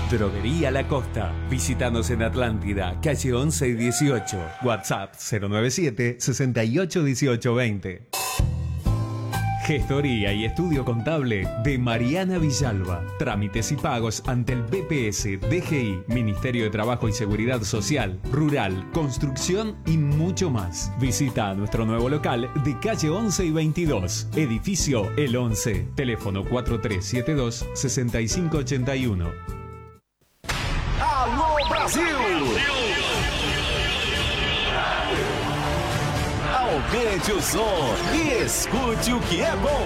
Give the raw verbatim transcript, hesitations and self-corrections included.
Droguería La Costa. Visítanos en Atlántida, calle once y dieciocho. WhatsApp cero nueve siete, sesenta y ocho, dieciocho, veinte. Gestoría y estudio contable de Mariana Villalba. Trámites y pagos ante el B P S, D G I, Ministerio de Trabajo y Seguridad Social, Rural, Construcción y mucho más. Visita nuestro nuevo local de calle once y veintidós. Edificio El once. Teléfono cuatro tres siete dos, seis cinco ocho uno. Alô Brasil! Aumente o som e escute o que é bom.